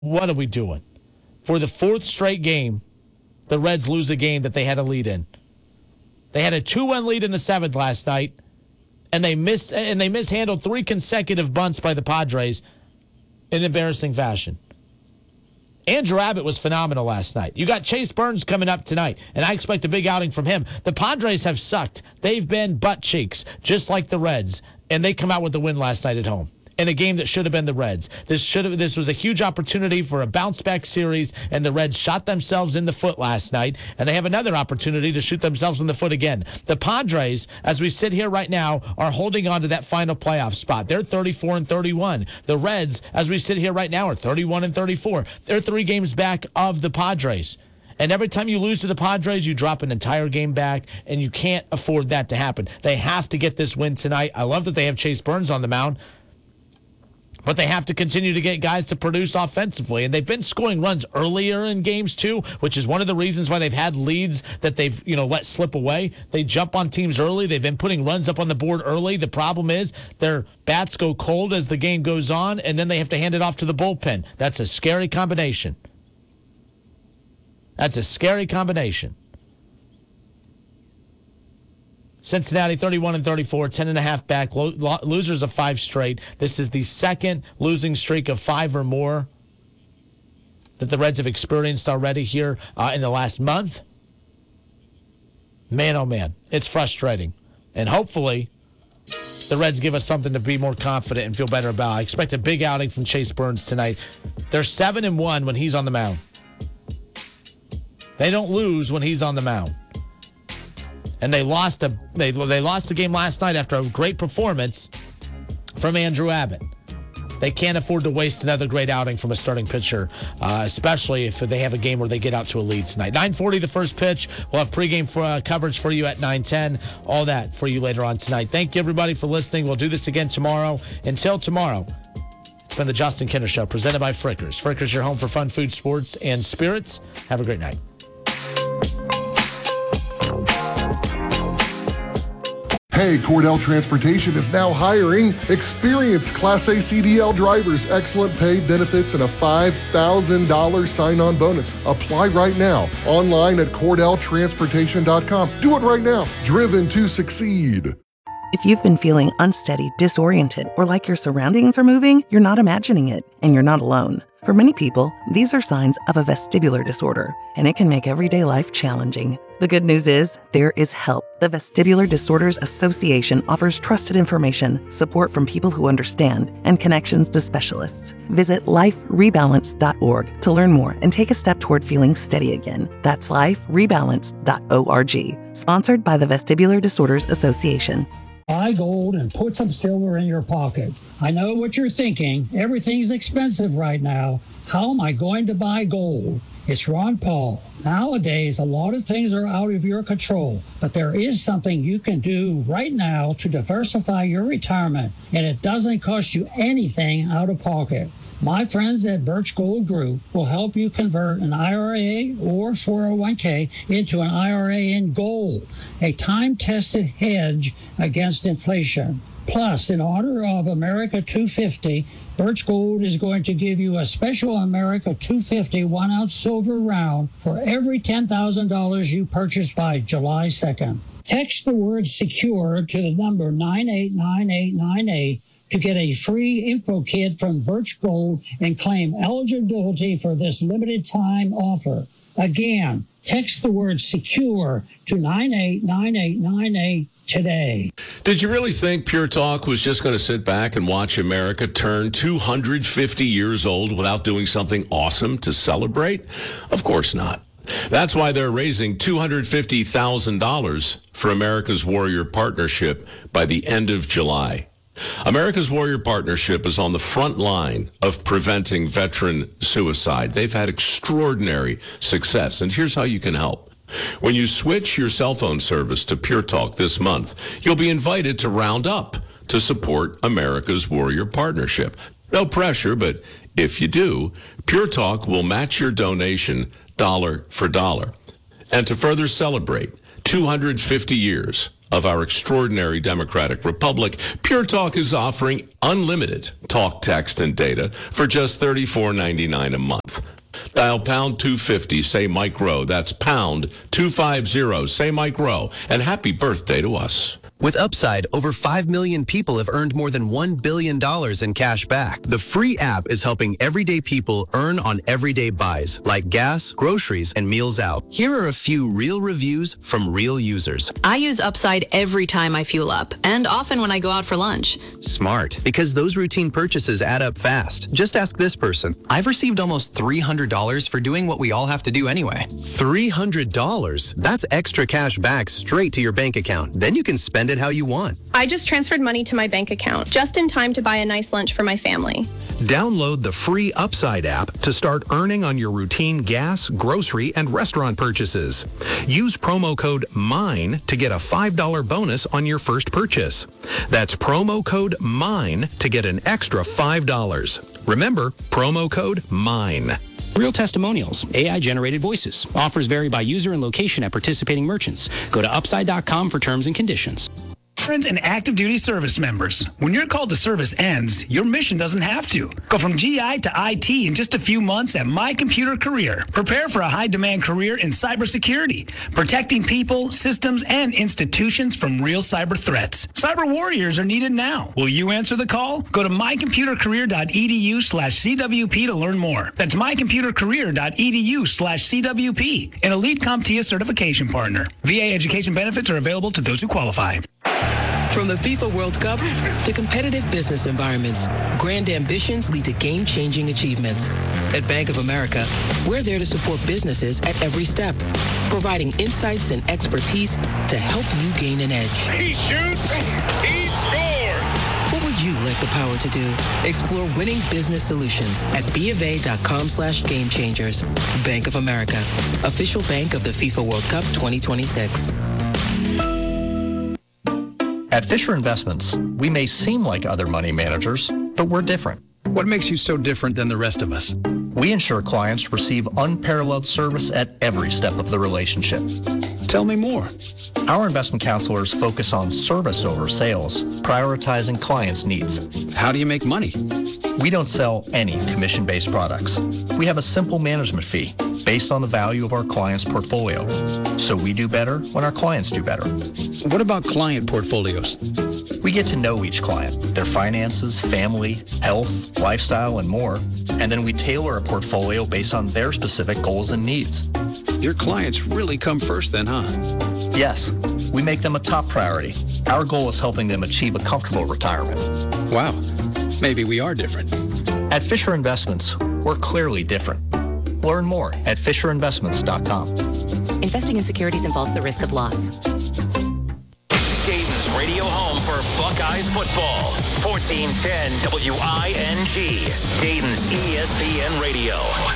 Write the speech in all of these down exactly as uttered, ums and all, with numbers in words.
What are we doing? For the fourth straight game, the Reds lose a game that they had a lead in. They had a two one lead in the seventh last night, and they missed and they mishandled three consecutive bunts by the Padres in embarrassing fashion. Andrew Abbott was phenomenal last night. You got Chase Burns coming up tonight, and I expect a big outing from him. The Padres have sucked. They've been butt cheeks, just like the Reds, and they come out with the win last night at home in a game that should have been the Reds. This should have. This was a huge opportunity for a bounce-back series, and the Reds shot themselves in the foot last night, and they have another opportunity to shoot themselves in the foot again. The Padres, as we sit here right now, are holding on to that final playoff spot. They're thirty-four and thirty-one. The Reds, as we sit here right now, are thirty-one and thirty-four. They're three games back of the Padres. And every time you lose to the Padres, you drop an entire game back, and you can't afford that to happen. They have to get this win tonight. I love that they have Chase Burns on the mound, but they have to continue to get guys to produce offensively. And they've been scoring runs earlier in games, too, which is one of the reasons why they've had leads that they've, you know, let slip away. They jump on teams early. They've been putting runs up on the board early. The problem is their bats go cold as the game goes on, and then they have to hand it off to the bullpen. That's a scary combination. That's a scary combination. Cincinnati thirty-one and thirty-four, ten and a half back, lo- lo- losers of five straight. This is the second losing streak of five or more that the Reds have experienced already here uh, in the last month. Man, oh man, it's frustrating. And hopefully the Reds give us something to be more confident and feel better about. I expect a big outing from Chase Burns tonight. They're seven and one when he's on the mound. They don't lose when he's on the mound. And they lost a they they lost a game last night after a great performance from Andrew Abbott. They can't afford to waste another great outing from a starting pitcher, uh, especially if they have a game where they get out to a lead tonight. nine forty the first pitch. We'll have pregame for, uh, coverage for you at nine ten. All that for you later on tonight. Thank you, everybody, for listening. We'll do this again tomorrow. Until tomorrow, it's been the Justin Kinner Show, presented by Frickers. Frickers, your home for fun, food, sports, and spirits. Have a great night. Hey, Cordell Transportation is now hiring experienced Class A C D L drivers, excellent pay, benefits, and a five thousand dollars sign-on bonus. Apply right now, online at cordell transportation dot com. Do it right now. Driven to succeed. If you've been feeling unsteady, disoriented, or like your surroundings are moving, you're not imagining it, and you're not alone. For many people, these are signs of a vestibular disorder, and it can make everyday life challenging. The good news is, there is help. The Vestibular Disorders Association offers trusted information, support from people who understand, and connections to specialists. Visit life rebalance dot org to learn more and take a step toward feeling steady again. That's life rebalance dot org. Sponsored by the Vestibular Disorders Association. Buy gold and put some silver in your pocket. I know what you're thinking. Everything's expensive right now. How am I going to buy gold? It's Ron Paul. Nowadays, a lot of things are out of your control, but there is something you can do right now to diversify your retirement, and it doesn't cost you anything out of pocket. My friends at Birch Gold Group will help you convert an I R A or four oh one k into an I R A in gold, a time-tested hedge against inflation. Plus, in honor of America two fifty, Birch Gold is going to give you a special America two fifty one-ounce silver round for every ten thousand dollars you purchase by July second. Text the word SECURE to the number nine eight nine eight nine eight to get a free info kit from Birch Gold and claim eligibility for this limited time offer. Again, text the word SECURE to nine eight nine eight nine eight today. Did you really think Pure Talk was just going to sit back and watch America turn two hundred fifty years old without doing something awesome to celebrate? Of course not. That's why they're raising two hundred fifty thousand dollars for America's Warrior Partnership by the end of July. America's Warrior Partnership is on the front line of preventing veteran suicide. They've had extraordinary success, and here's how you can help. When you switch your cell phone service to Pure Talk this month, you'll be invited to round up to support America's Warrior Partnership. No pressure, but if you do, Pure Talk will match your donation dollar for dollar. And to further celebrate two hundred fifty years of our extraordinary democratic republic, Pure Talk is offering unlimited talk, text, and data for just thirty-four ninety-nine a month. Dial pound two fifty, say Mike Rowe. That's pound two fifty, say Mike Rowe. And happy birthday to us. With Upside, over five million people have earned more than one billion dollars in cash back. The free app is helping everyday people earn on everyday buys, like gas, groceries, and meals out. Here are a few real reviews from real users. I use Upside every time I fuel up, and often when I go out for lunch. Smart, because those routine purchases add up fast. Just ask this person. I've received almost three hundred dollars for doing what we all have to do anyway. three hundred dollars? That's extra cash back straight to your bank account. Then you can spend it how you want. I just transferred money to my bank account, just in time to buy a nice lunch for my family. Download the free Upside app to start earning on your routine gas, grocery, and restaurant purchases. Use promo code MINE to get a five dollars bonus on your first purchase. That's promo code MINE to get an extra five dollars. Remember, promo code MINE. Real testimonials, A I-generated voices. Offers vary by user and location at participating merchants. Go to upside dot com for terms and conditions. Veterans and active duty service members. When your call to service ends, your mission doesn't have to. Go from G I to I T in just a few months at My Computer Career. Prepare for a high-demand career in cybersecurity, protecting people, systems, and institutions from real cyber threats. Cyber warriors are needed now. Will you answer the call? Go to my computer career dot e d u slash c w p to learn more. That's my computer career dot e d u slash c w p, an elite CompTIA certification partner. V A education benefits are available to those who qualify. From the FIFA World Cup to competitive business environments, grand ambitions lead to game-changing achievements. At Bank of America, we're there to support businesses at every step, providing insights and expertise to help you gain an edge. He shoots, he scores! What would you like the power to do? Explore winning business solutions at bofa.com slash game changers. Bank of America, official bank of the FIFA World Cup twenty twenty-six. At Fisher Investments, we may seem like other money managers, but we're different. What makes you so different than the rest of us? We ensure clients receive unparalleled service at every step of the relationship. Tell me more. Our investment counselors focus on service over sales, prioritizing clients' needs. How do you make money? We don't sell any commission-based products. We have a simple management fee based on the value of our clients' portfolio. So we do better when our clients do better. What about client portfolios? We get to know each client, their finances, family, health, lifestyle, and more. And then we tailor a portfolio based on their specific goals and needs. Your clients really come first then, huh? Yes, we make them a top priority. Our goal is helping them achieve a comfortable retirement. Wow, maybe we are different. At Fisher Investments, we're clearly different. Learn more at fisher investments dot com. Investing in securities involves the risk of loss. Dayton's radio home for Buckeyes football. fourteen ten W I N G. Dayton's E S P N Radio.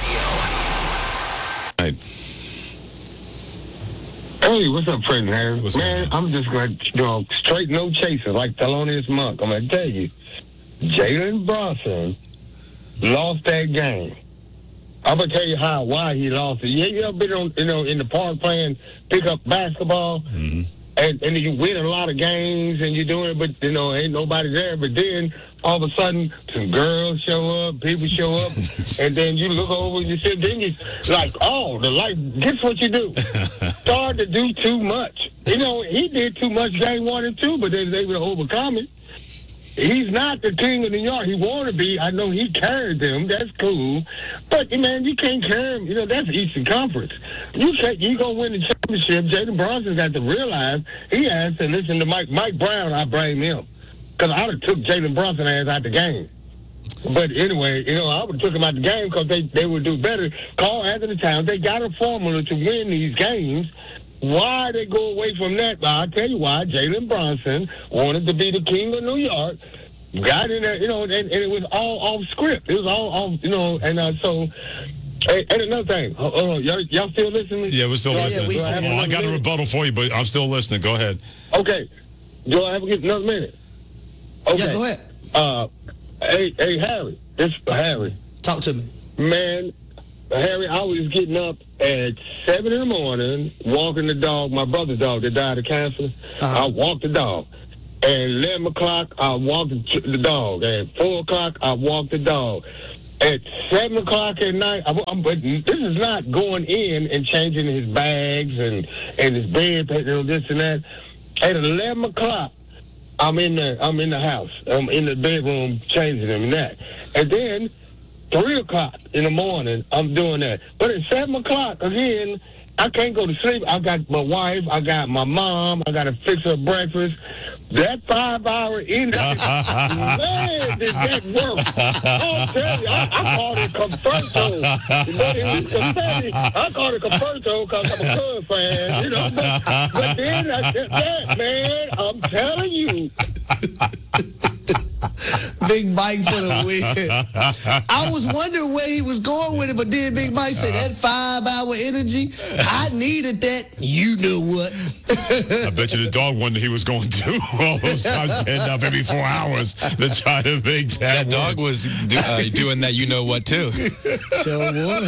Hey, what's up, President Harris? What's Man, I'm just going to, you know, straight no chaser, like Thelonious Monk. I'm going to tell you, Jalen Brunson lost that game. I'm going to tell you how, why he lost it. You ever been on, you know, in the park playing pickup basketball? Mm-hmm. And, and you win a lot of games and you're doing it, but, you know, ain't nobody there. But then all of a sudden, some girls show up, people show up, and then you look over and you see, then you like, oh, the life, guess what you do? Start to do too much. You know, he did too much game one and two, but they was able to overcome it. He's not the king of New York. He want to be. I know he carried them. That's cool. But, man, you can't carry him. You know, that's Eastern Conference. You can't, you going to win the championship. Jalen Brunson's got to realize he has to listen to Mike. Mike Brown, I blame him. Because I would have took Jalen Brunson ass out the game. But anyway, you know, I would have took him out the game because they, they would do better. Carl Anthony Towns, they got a formula to win these games. Why they go away from that? Well, I'll tell you why. Jalen Brunson wanted to be the king of New York. Got in there, you know, and, and it was all off script. It was all off, you know, and uh, so... And, and another thing, oh, oh, y'all, y'all still listening? Yeah, we're still do listening. I, well, I got minute? a rebuttal for you, but I'm still listening. Go ahead. Okay. Do I have to get another minute? Okay. Yeah, go ahead. Uh, hey, hey, Harry. This Harry. Talk to me. Man, Harry, I was getting up at seven in the morning, walking the dog, my brother's dog that died of cancer. Uh-huh. I walked the dog. At eleven o'clock, I walked the, the dog. At four o'clock, I walked the dog. At seven o'clock at night, I, I'm, but this is not going in and changing his bags and, and his bed, you know, this and that. At eleven o'clock, I'm in the I'm in the house. I'm in the bedroom changing them and that. And then three o'clock in the morning, I'm doing that. But at seven o'clock again, I can't go to sleep. I got my wife, I got my mom, I got to fix her breakfast. That five-hour energy, man, did that work. I'll tell you, I, I called it conferto. But it was confetti. I called it conferto because I'm a Cubs fan, you know. But, but then I said that, man, I'm telling you. Big Mike for the win. I was wondering where he was going with it, but then Big Mike said that five-hour energy, I needed that. You know what? I bet you the dog wondered he was going to all those times, getting up every four hours to try to make that. That dog was do, uh, doing that. You know what too? So what?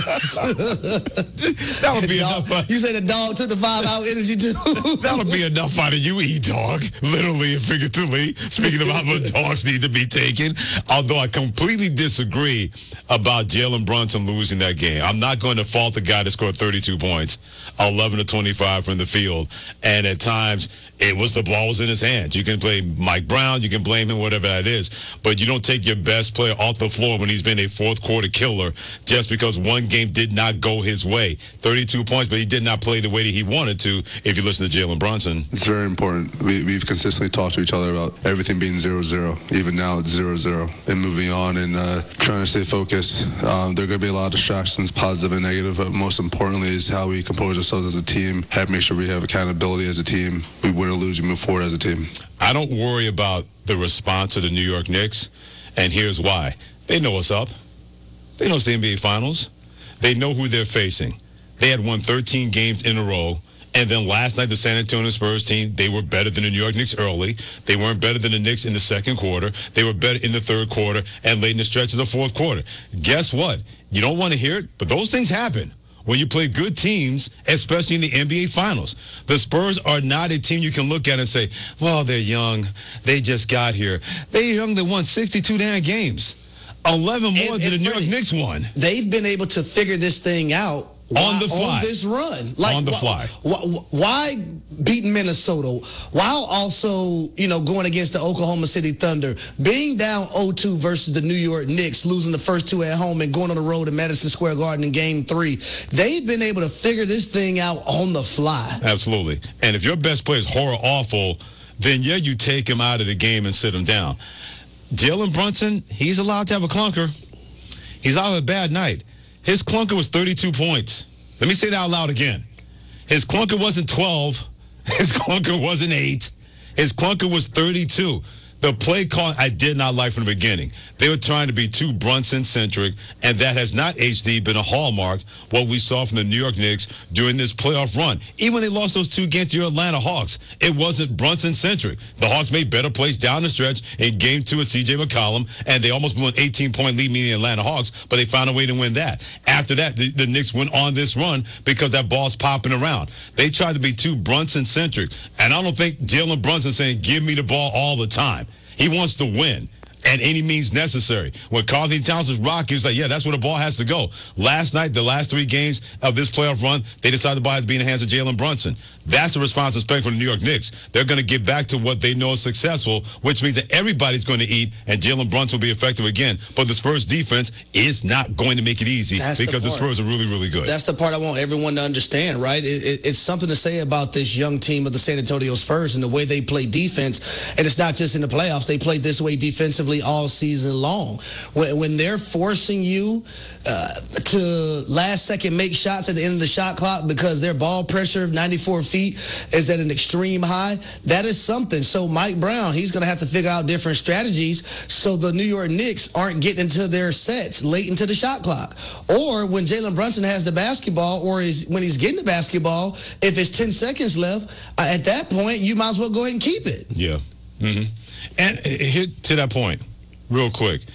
That would be dog, enough. You say the dog took the five-hour energy too? That would be enough out of you, E-Dog. Literally and figuratively. Speaking about what dogs need to be taken. Although I completely disagree about Jalen Brunson losing that game. I'm not going to fault the guy that scored thirty-two points, eleven to twenty-five from the field. And at times, it was the ball was in his hands. You can blame Mike Brown. You can blame him, whatever that is. But you don't take your best player off the floor when he's been a fourth quarter killer just because one game did not go his way. thirty-two points, but he did not play the way that he wanted to if you listen to Jalen Brunson. It's very important. We, we've consistently talked to each other about everything being zero zero. Even now it's zero zero. And moving on and uh, trying to stay focused. Um, there are going to be a lot of distractions, positive and negative, but most importantly is how we compose ourselves as a team, have make sure we have accountability as a team. We win or lose, we move forward as a team. I don't worry about the response of the New York Knicks, and here's why. They know what's up. They know it's the N B A Finals. They know who they're facing. They had won thirteen games in a row. And then last night, the San Antonio Spurs team, they were better than the New York Knicks early. They weren't better than the Knicks in the second quarter. They were better in the third quarter and late in the stretch of the fourth quarter. Guess what? You don't want to hear it, but those things happen when you play good teams, especially in the N B A Finals. The Spurs are not a team you can look at and say, well, they're young. They just got here. They're young. They won sixty-two damn games. eleven more And- than and the New York Freddie, Knicks won. They've been able to figure this thing out On the fly. on this run. Like, On the wh- fly. wh- why beating Minnesota while also, you know, going against the Oklahoma City Thunder, being down oh two versus the New York Knicks, losing the first two at home and going on the road to Madison Square Garden in game three. They've been able to figure this thing out on the fly. Absolutely. And if your best player is horror awful, then yeah, you take him out of the game and sit him down. Jalen Brunson, he's allowed to have a clunker. He's out of a bad night. His clunker was thirty-two points. Let me say that out loud again. His clunker wasn't twelve. His clunker wasn't eight. His clunker was thirty-two. The play call I did not like from the beginning. They were trying to be too Brunson-centric, and that has not, H D, been a hallmark, what we saw from the New York Knicks during this playoff run. Even when they lost those two against your Atlanta Hawks, it wasn't Brunson-centric. The Hawks made better plays down the stretch in game two with C J McCollum, and they almost blew an eighteen-point lead, meaning the Atlanta Hawks, but they found a way to win that. After that, the, the Knicks went on this run because that ball's popping around. They tried to be too Brunson-centric, and I don't think Jalen Brunson saying, give me the ball all the time. He wants to win at any means necessary. When Karl Anthony Towns is rocking, he's like, yeah, that's where the ball has to go. Last night, the last three games of this playoff run, they decided the ball had to be in the hands of Jalen Brunson. That's the response I expect from the New York Knicks. They're going to get back to what they know is successful, which means that everybody's going to eat, and Jalen Brunson will be effective again. But the Spurs defense is not going to make it easy That's because the, the Spurs are really, really good. That's the part I want everyone to understand, right? It, it, it's something to say about this young team of the San Antonio Spurs and the way they play defense. And it's not just in the playoffs. They played this way defensively all season long. When, when they're forcing you uh, to last-second make shots at the end of the shot clock because their ball pressure of ninety-four feet is at an extreme high, that is something. So Mike Brown, he's going to have to figure out different strategies so the New York Knicks aren't getting into their sets late into the shot clock. Or when Jalen Brunson has the basketball, or is when he's getting the basketball, if it's ten seconds left, uh, at that point, you might as well go ahead and keep it. Yeah. Mm-hmm. And uh, here to that point, real quick,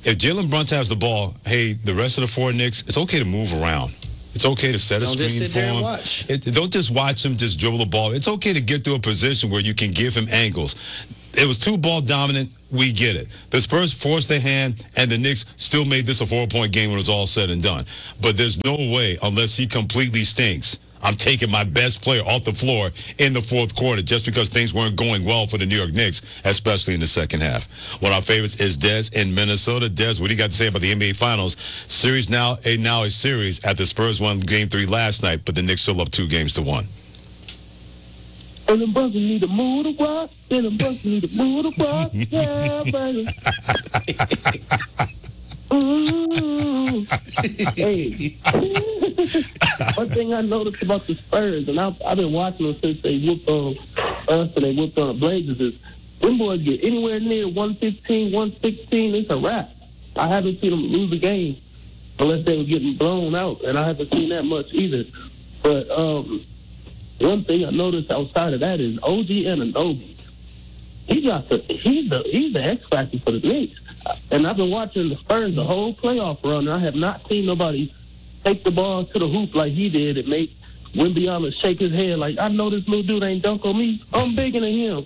if Jalen Brunson has the ball, hey, the rest of the four Knicks, it's okay to move around. It's okay to set a Don't screen just sit for there and him. watch. It, don't just watch him just dribble the ball. It's okay to get to a position where you can give him angles. It was two ball dominant. We get it. The Spurs forced their hand, and the Knicks still made this a four-point game when it was all said and done. But there's no way, unless he completely stinks, I'm taking my best player off the floor in the fourth quarter just because things weren't going well for the New York Knicks, especially in the second half. One of our favorites is Dez in Minnesota. Dez, what do you got to say about the N B A Finals? Series now a, now a series after the Spurs won game three last night, but the Knicks still up two games to one. And them brothers need to move the rock. And them brothers need to move the rock. Yeah, baby. Mm. Hey. One thing I noticed about the Spurs, and I've, I've been watching them since they whooped on us and they whooped on the Blazers, is them boys get anywhere near one fifteen, one sixteen, it's a wrap. I haven't seen them lose a game unless they were getting blown out, and I haven't seen that much either. But um, one thing I noticed outside of that is O G Anunoby. He got the he's the he's the X factor for the Knicks. And I've been watching the Spurs the whole playoff run, and I have not seen nobody take the ball to the hoop like he did and make Wembanyama shake his head like, I know this little dude ain't dunk on me. I'm bigger than him.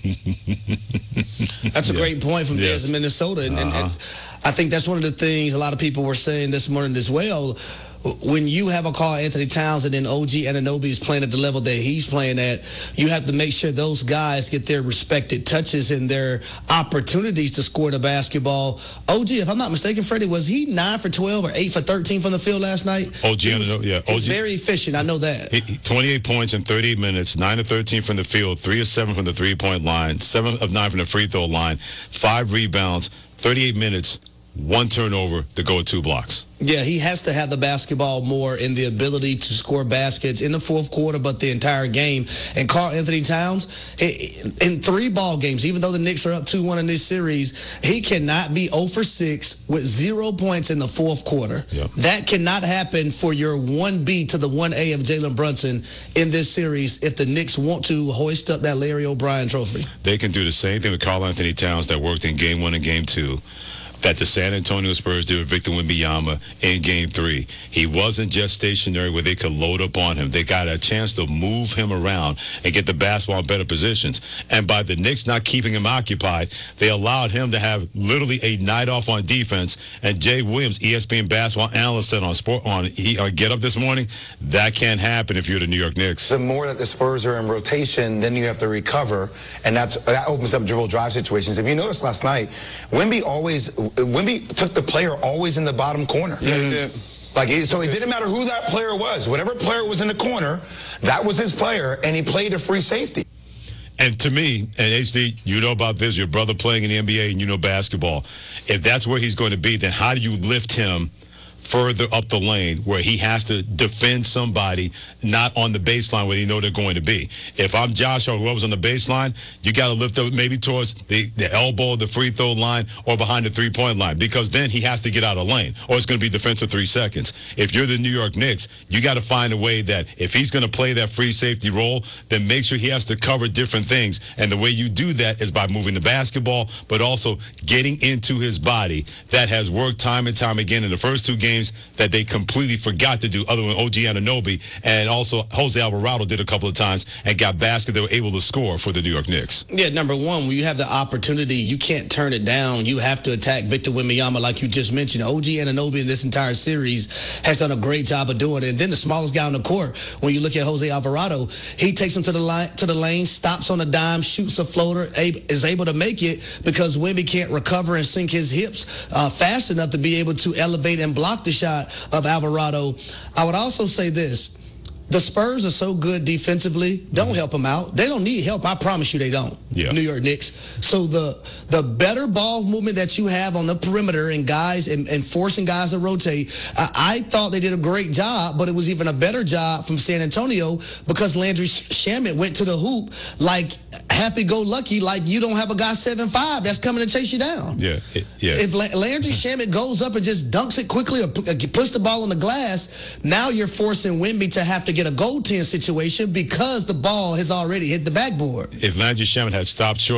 That's a Yeah. great point from Yes. Dez in Minnesota. And, and, Uh-huh. and I think that's one of the things a lot of people were saying this morning as well. When you have a Karl Anthony Towns and then O G Anunoby is playing at the level that he's playing at, you have to make sure those guys get their respected touches and their opportunities to score the basketball. O G, if I'm not mistaken, Freddie, was he nine for twelve or eight for thirteen from the field last night? O G Anunoby, yeah. He's O G very efficient. I know that. He- he- twenty-eight points in thirty-eight minutes, nine of thirteen from the field, three of seven from the three-point line, seven of nine from the free throw line, five rebounds, thirty-eight minutes, one turnover to go with two blocks. Yeah, he has to have the basketball more in the ability to score baskets in the fourth quarter, but the entire game. And Karl Anthony Towns, he- in three ball games, even though the Knicks are up two one in this series, he cannot be zero for six with zero points in the fourth quarter. Yep. That cannot happen for your one B to the one A of Jalen Brunson in this series if the Knicks want to hoist up that Larry O'Brien trophy. They can do the same thing with Karl Anthony Towns that worked in game one and game two, that the San Antonio Spurs did with Victor Wembanyama in game three. He wasn't just stationary where they could load up on him. They got a chance to move him around and get the basketball in better positions. And by the Knicks not keeping him occupied, they allowed him to have literally a night off on defense. And Jay Williams, E S P N basketball analyst, said on sport on he, uh, Get Up this morning, that can't happen if you're the New York Knicks. The more that the Spurs are in rotation, then you have to recover, and that's that opens up dribble drive situations. If you noticed last night, Wemby always Wemby took the player always in the bottom corner. Yeah, he did. Like, so it didn't matter who that player was. Whatever player was in the corner, that was his player, and he played a free safety. And to me, and H D, you know about this, your brother playing in the N B A and you know basketball. If that's where he's going to be, then how do you lift him further up the lane where he has to defend somebody not on the baseline where you know they're going to be? If I'm Josh or whoever's on the baseline, you got to lift up maybe towards the, the elbow, the free throw line, or behind the three-point line, because then he has to get out of lane, or it's going to be defensive three seconds. If you're the New York Knicks, you got to find a way that if he's going to play that free safety role, then make sure he has to cover different things. And the way you do that is by moving the basketball, but also getting into his body. That has worked time and time again in the first two games that they completely forgot to do, other than O G Anunoby, and also Jose Alvarado did a couple of times and got baskets that were able to score for the New York Knicks. Yeah, number one, when you have the opportunity, you can't turn it down. You have to attack Victor Wembanyama, like you just mentioned. O G Anunoby in this entire series has done a great job of doing it. And then the smallest guy on the court, when you look at Jose Alvarado, he takes him to the line, to the lane, stops on a dime, shoots a floater, is able to make it because Wemby can't recover and sink his hips uh, fast enough to be able to elevate and block the shot of Alvarado. I would also say this. The Spurs are so good defensively. Don't help them out. They don't need help. I promise you they don't. Yeah. New York Knicks. So the the better ball movement that you have on the perimeter and guys and, and forcing guys to rotate, I, I thought they did a great job, but it was even a better job from San Antonio because Landry Shamet went to the hoop like happy-go-lucky, like you don't have a guy seven five that's coming to chase you down. Yeah, it, yeah. If La- Landry Shamet goes up and just dunks it quickly or p- uh, puts the ball on the glass, now you're forcing Wemby to have to get a goaltend situation because the ball has already hit the backboard. If Landry Shamet had stopped short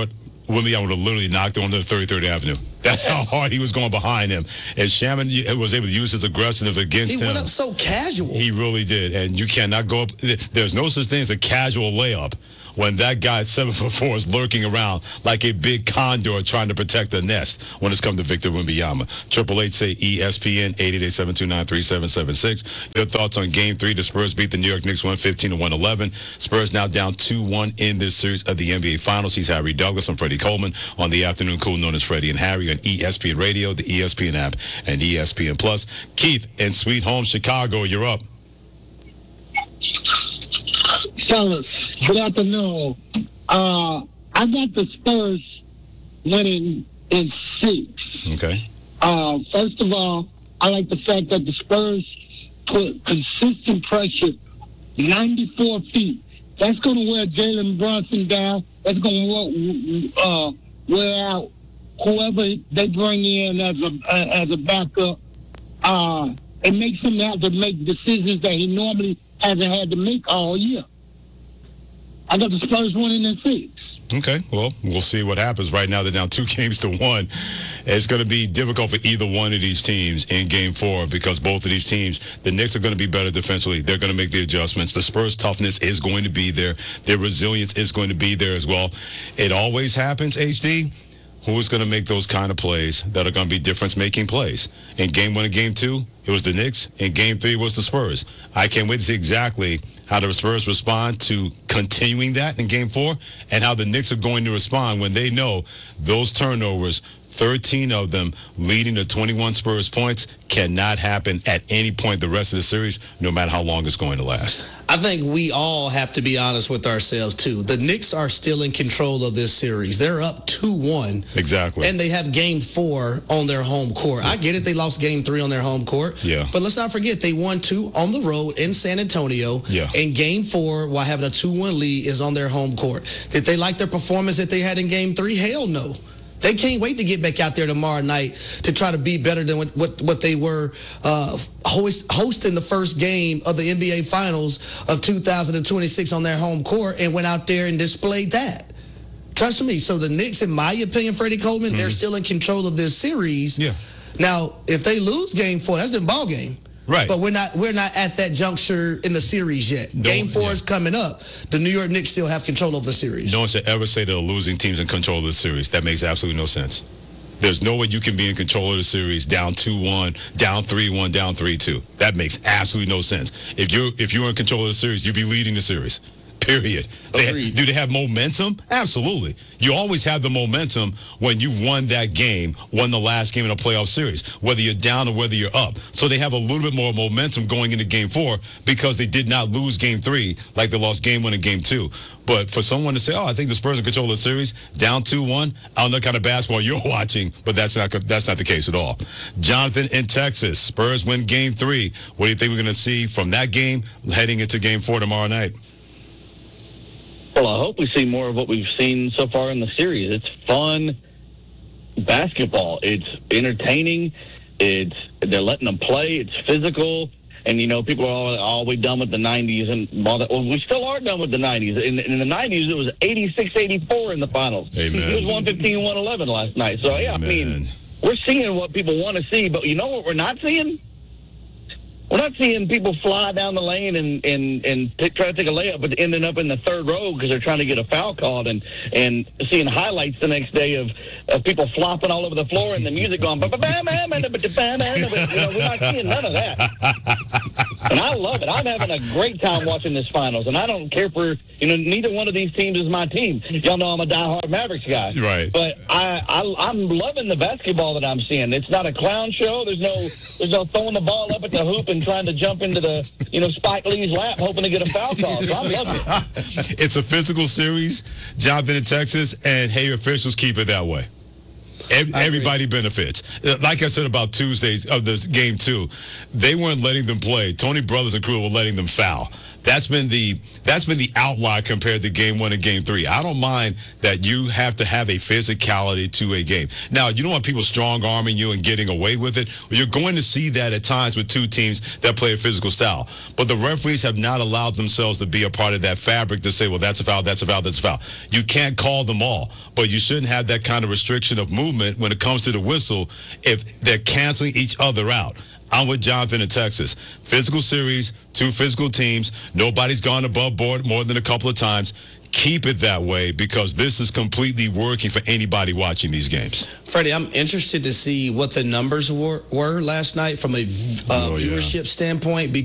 Wembanyama would have literally knocked on to thirty-third Avenue. That's how hard he was going behind him. And Shaman was able to use his aggressiveness against he him. He went up so casual. He really did. And you cannot go up. There's no such thing as a casual layup when that guy at seven foot four is lurking around like a big condor trying to protect the nest when it's come to Victor Wembanyama. Triple H say E S P N, eight eight eight, seven two nine, three seven seven six. Your thoughts on Game three? The Spurs beat the New York Knicks one fifteen to one eleven. Spurs now down two one in this series of the N B A Finals. He's Harry Douglas. I'm Freddie Coleman on the afternoon cool known as Freddie and Harry on E S P N Radio, the E S P N app, and E S P N Plus. Keith in Sweet Home, Chicago, you're up. Fellas, good afternoon. Uh, I got the Spurs winning in six. Okay. Uh, first of all, I like the fact that the Spurs put consistent pressure, ninety-four feet. That's going to wear Jalen Brunson down. That's going to uh, wear out whoever they bring in as a uh, as a backup. Uh, it makes him have to make decisions that he normally hasn't had to make all year. I got the Spurs winning in six. Okay, well, we'll see what happens. Right now, they're down two games to one. It's going to be difficult for either one of these teams in Game four because both of these teams, the Knicks are going to be better defensively. They're going to make the adjustments. The Spurs' toughness is going to be there. Their resilience is going to be there as well. It always happens, H D. Who's going to make those kind of plays that are going to be difference-making plays? In Game one and Game two, it was the Knicks. In Game three, it was the Spurs. I can't wait to see exactly how the Spurs respond to continuing that in Game four and how the Knicks are going to respond when they know those turnovers, thirteen of them leading to twenty-one Spurs points, cannot happen at any point the rest of the series, no matter how long it's going to last. I think we all have to be honest with ourselves, too. The Knicks are still in control of this series. They're up two one. Exactly. And they have Game four on their home court. I get it. They lost Game three on their home court. Yeah. But let's not forget, they won two on the road in San Antonio. Yeah. And Game four, while having a two one lead, is on their home court. Did they like their performance that they had in Game three? Hell no. They can't wait to get back out there tomorrow night to try to be better than what what, what they were uh, host, hosting the first game of the N B A Finals of two thousand twenty-six on their home court and went out there and displayed that. Trust me. So the Knicks, in my opinion, Freddie Coleman, mm-hmm. they're still in control of this series. Yeah. Now, if they lose Game four, that's the ball game. Right. But we're not we're not at that juncture in the series yet. No, Game four yeah. is coming up. The New York Knicks still have control over the series. No one should ever say they're losing teams in control of the series. That makes absolutely no sense. There's no way you can be in control of the series down two one, down three one, down three two. That makes absolutely no sense. If you're if you're in control of the series, you'd be leading the series. Period. They, do they have momentum? Absolutely. You always have the momentum when you've won that game, won the last game in a playoff series, whether you're down or whether you're up. So they have a little bit more momentum going into Game four because they did not lose Game three like they lost Game one and Game two. But for someone to say, oh, I think the Spurs in control of the series, down two one, I don't know what kind of basketball you're watching, but that's not that's not the case at all. Jonathan in Texas, Spurs win Game three. What do you think we're going to see from that game heading into Game four tomorrow night? Well, I hope we see more of what we've seen so far in the series. It's fun basketball. It's entertaining. It's they're letting them play. It's physical. And, you know, people are all like, oh, we're done with the nineties and all that. Well, we still are done with the nineties. In, in the nineties, it was eighty-six eighty-four in the finals. Amen. It was one fifteen one eleven last night. So, yeah, Amen. I mean, we're seeing what people want to see. But you know what we're not seeing? We're not seeing people fly down the lane and and, and t- try to take a layup, but ending up in the third row because they're trying to get a foul called, and, and seeing highlights the next day of, of people flopping all over the floor and the music going, ba ba ba ba ba ba ba ba. You know, we're not seeing none of that. And I love it. I'm having a great time watching this finals, and I don't care for, you know, neither one of these teams is my team. Y'all know I'm a diehard Mavericks guy. Right. But I, I, I'm loving the basketball that I'm seeing. It's not a clown show. There's no, there's no throwing the ball up at the hoop and trying to jump into the, you know, Spike Lee's lap hoping to get a foul call. So I'm loving it. It's a physical series, Jonathan in Texas, and hey, officials keep it that way. Every, everybody benefits. Like I said about Tuesdays of this game two, they weren't letting them play. Tony Brothers and crew were letting them foul. That's been the that's been the outlier compared to game one and game three. I don't mind that you have to have a physicality to a game. Now, you don't want people strong-arming you and getting away with it. You're going to see that at times with two teams that play a physical style. But the referees have not allowed themselves to be a part of that fabric to say, well, that's a foul, that's a foul, that's a foul. You can't call them all. But you shouldn't have that kind of restriction of movement when it comes to the whistle if they're canceling each other out. I'm with Jonathan in Texas. Physical series, two physical teams. Nobody's gone above board more than a couple of times. Keep it that way because this is completely working for anybody watching these games. Freddie, I'm interested to see what the numbers were, were last night from a uh, oh, viewership yeah. standpoint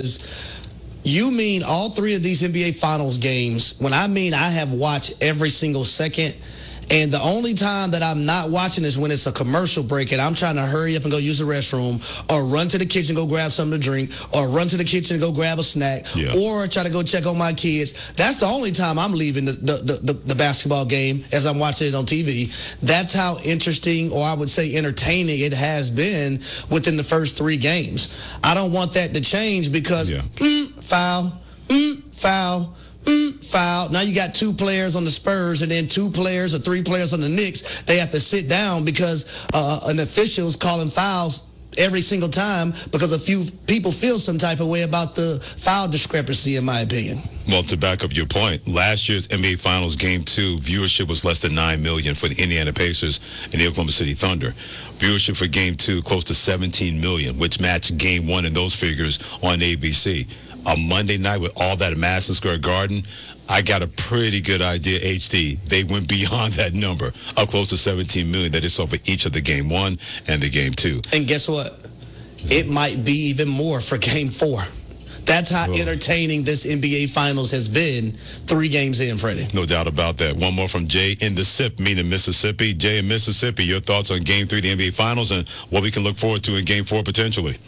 because you mean all three of these N B A Finals games. When I mean I have watched every single second, and the only time that I'm not watching is when it's a commercial break and I'm trying to hurry up and go use the restroom or run to the kitchen, go grab something to drink, or run to the kitchen and go grab a snack, yeah. or try to go check on my kids. That's the only time I'm leaving the, the, the, the basketball game as I'm watching it on T V. That's how interesting, or I would say entertaining, it has been within the first three games. I don't want that to change because yeah. mm, foul, mm, foul, Mm, foul. Now you got two players on the Spurs and then two players or three players on the Knicks. They have to sit down because uh, an official is calling fouls every single time because a few people feel some type of way about the foul discrepancy, in my opinion. Well, to back up your point, last year's N B A Finals Game two, viewership was less than nine million for the Indiana Pacers and the Oklahoma City Thunder. Viewership for Game two, close to seventeen million, which matched Game one in those figures on A B C. A Monday night with all that at Madison Square Garden, I got a pretty good idea, H D. They went beyond that number, up close to seventeen million that they saw for each of the Game one and the Game two. And guess what? It might be even more for Game four. That's how Whoa. entertaining this N B A Finals has been three games in, Freddie. No doubt about that. One more from Jay in the S I P, meaning Mississippi. Jay in Mississippi, your thoughts on Game three of the N B A Finals and what we can look forward to in Game four potentially?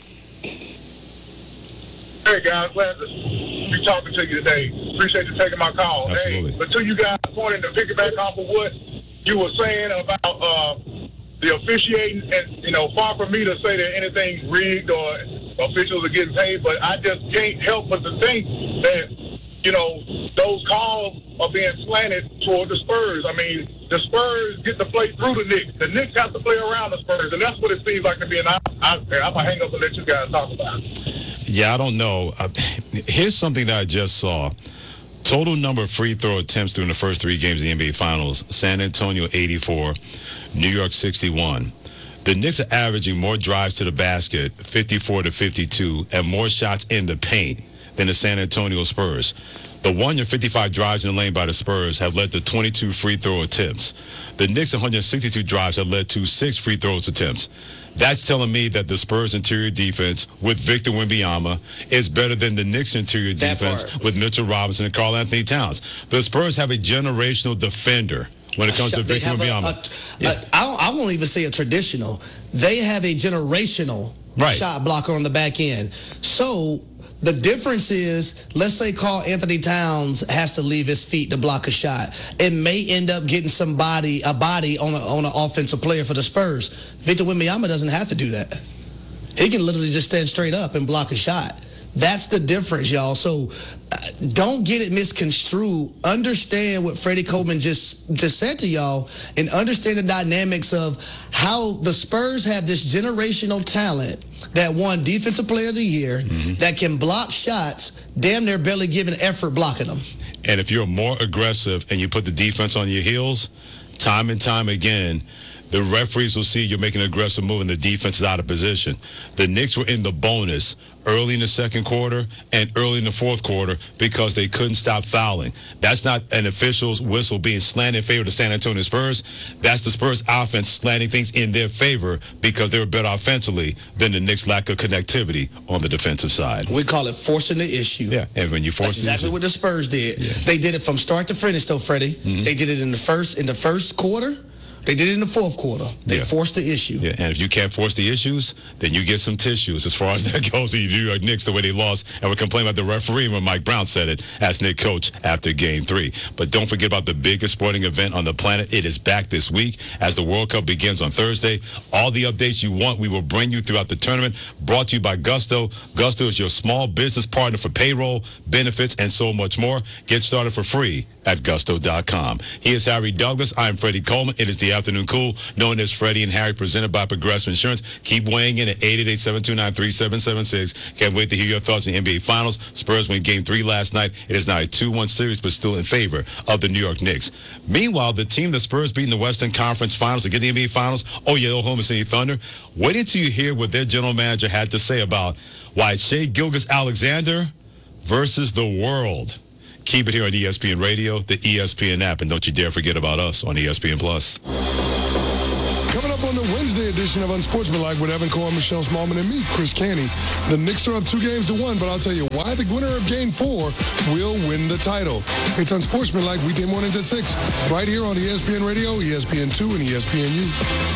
Hey, guys, glad to be talking to you today. Appreciate you taking my call. Absolutely. Hey, but to you guys, pointing to piggyback off of what you were saying about uh, the officiating, and, you know, far from me to say that anything's rigged or officials are getting paid, but I just can't help but to think that, you know, those calls are being slanted toward the Spurs. I mean, the Spurs get to play through the Knicks. The Knicks have to play around the Spurs, and that's what it seems like to be. And I, I, I'm going to hang up and let you guys talk about it. Yeah, I don't know. Uh, here's something that I just saw. Total number of free throw attempts during the first three games of the N B A Finals. San Antonio, eighty-four. New York, sixty-one. The Knicks are averaging more drives to the basket, fifty-four to fifty-two, and more shots in the paint than the San Antonio Spurs. The one and fifty-five drives in the lane by the Spurs have led to twenty-two free throw attempts. The Knicks' one hundred sixty-two drives have led to six free throws attempts. That's telling me that the Spurs' interior defense with Victor Wembanyama is better than the Knicks' interior That defense part. with Mitchell Robinson and Karl Anthony Towns. The Spurs have a generational defender when it comes to They Victor have a- Wembanyama. a- Yeah. a- I, I won't even say a traditional. They have a generational Right. shot blocker on the back end. So the difference is, let's say Karl Anthony Towns has to leave his feet to block a shot. It may end up getting somebody, a body on a, on an offensive player for the Spurs. Victor Wembanyama doesn't have to do that. He can literally just stand straight up and block a shot. That's the difference, y'all. So uh, don't get it misconstrued. Understand what Freddie Coleman just just said to y'all, and understand the dynamics of how the Spurs have this generational talent that won Defensive Player of the Year, Mm-hmm. that can block shots, damn near barely giving effort blocking them. And if you're more aggressive and you put the defense on your heels, time and time again, the referees will see you're making an aggressive move and the defense is out of position. The Knicks were in the bonus early in the second quarter and early in the fourth quarter because they couldn't stop fouling. That's not an official's whistle being slanted in favor of the San Antonio Spurs. That's the Spurs offense slanting things in their favor because they were better offensively than the Knicks' lack of connectivity on the defensive side. We call it forcing the issue. Yeah, and when you force That's the exactly issue- what the Spurs did. Yeah. They did it from start to finish, though, Freddie. Mhm. They did it in the first in the first quarter They did it in the fourth quarter. They Yeah. forced the issue. Yeah, and if you can't force the issues, then you get some tissues. As far as that goes, you do your Knicks the way they lost, and we're complaining about the referee when Mike Brown said it as Knicks coach after game three. But don't forget about the biggest sporting event on the planet. It is back this week as the World Cup begins on Thursday. All the updates you want, we will bring you throughout the tournament. Brought to you by Gusto. Gusto is your small business partner for payroll, benefits, and so much more. Get started for free at gusto dot com. He is Harry Douglas. I'm Freddie Coleman. It is the Afternoon Cool, known as Freddie and Harry, presented by Progressive Insurance. Keep weighing in at eight eight eight, seven two nine, three seven seven six. Can't wait to hear your thoughts in the N B A Finals. Spurs win Game three last night. It is now a two one series, but still in favor of the New York Knicks. Meanwhile, the team the Spurs beat in the Western Conference Finals to get the N B A Finals, oh yeah, Oklahoma City Thunder. Wait until you hear what their general manager had to say about why Shai Gilgeous-Alexander versus the world. Keep it here on E S P N Radio, the E S P N app, and don't you dare forget about us on E S P N Plus. Coming up on the Wednesday edition of Unsportsmanlike with Evan Cohen, Michelle Smallman, and me, Chris Canty. The Knicks are up two games to one, but I'll tell you why the winner of Game Four will win the title. It's Unsportsmanlike weekday mornings at six, right here on E S P N Radio, E S P N two, and E S P N U.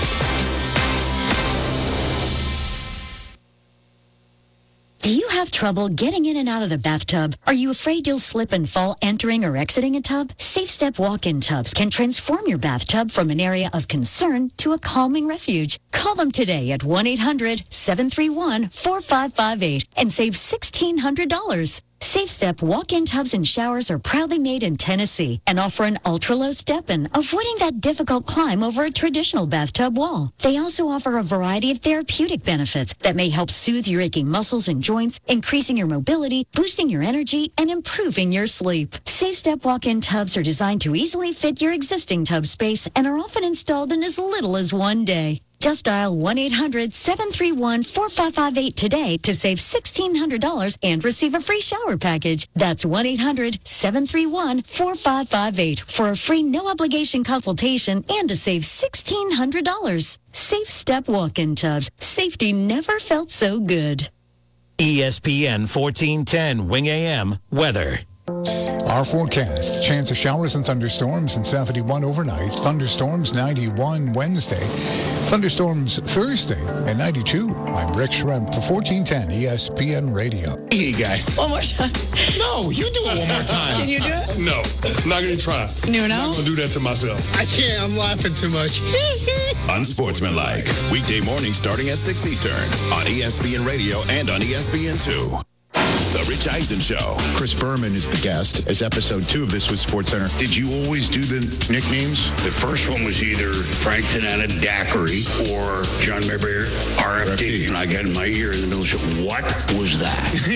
Do you have trouble getting in and out of the bathtub? Are you afraid you'll slip and fall entering or exiting a tub? Safe Step walk-in tubs can transform your bathtub from an area of concern to a calming refuge. Call them today at one eight hundred, seven three one, four five five eight and save sixteen hundred dollars. Safe Step walk-in tubs and showers are proudly made in Tennessee and offer an ultra-low step-in, avoiding that difficult climb over a traditional bathtub wall. They also offer a variety of therapeutic benefits that may help soothe your aching muscles and joints, increasing your mobility, boosting your energy, and improving your sleep. Safe Step walk-in tubs are designed to easily fit your existing tub space and are often installed in as little as one day. Just dial one eight hundred, seven three one, four five five eight today to save sixteen hundred dollars and receive a free shower package. That's one eight hundred, seven three one, four five five eight for a free no-obligation consultation and to save sixteen hundred dollars. Safe Step walk-in tubs. Safety never felt so good. E S P N fourteen ten Wing A M weather. Our forecast, chance of showers and thunderstorms in seventy-one overnight. Thunderstorms ninety-one Wednesday. Thunderstorms Thursday at ninety-two. I'm Rick Schrem for fourteen ten E S P N Radio. Hey, guy. One more time. No, you do it one more time. Can you do it? No, I'm not going to try. No, no? I'm not going to do that to myself. I can't. I'm laughing too much. Unsportsmanlike. Weekday morning starting at six Eastern on E S P N Radio and on E S P N two. The Rich Eisen Show. Chris Berman is the guest. As episode two of This Was SportsCenter. Did you always do the nicknames? The first one was either Frank Tanana Daiquiri or John Mayberry R F D. And I got in my ear in the middle of the show, what was that?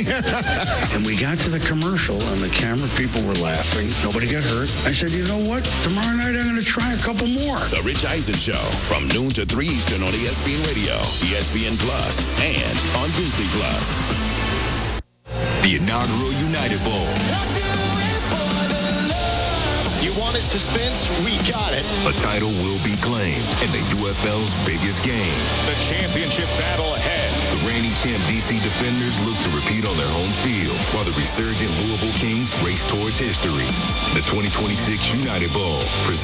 And we got to the commercial and the camera people were laughing. Nobody got hurt. I said, you know what? Tomorrow night I'm going to try a couple more. The Rich Eisen Show from noon to three Eastern on E S P N Radio, E S P N Plus, and on Disney Plus. The inaugural United Bowl. You wanted suspense? We got it. A title will be claimed in the U F L's biggest game. The championship battle ahead. The reigning champ D C Defenders look to repeat on their home field, while the resurgent Louisville Kings race towards history. The twenty twenty-six United Bowl, presented